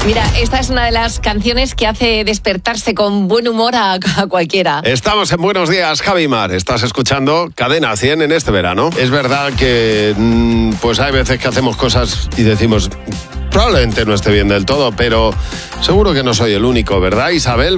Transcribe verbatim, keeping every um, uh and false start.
Mira, esta es una de las canciones que hace despertarse con buen humor a, a cualquiera. Estamos en Buenos Días, Javi Mar. Estás escuchando Cadena cien en este verano. Es verdad que pues hay veces que hacemos cosas y decimos, probablemente no esté bien del todo, pero seguro que no soy el único, ¿verdad, Isabel?